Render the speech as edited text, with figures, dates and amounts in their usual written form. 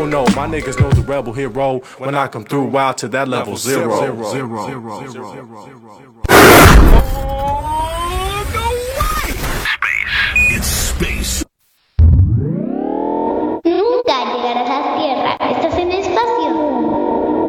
No, my niggas know the rebel hero when I come through wild to that level zero. Oh, go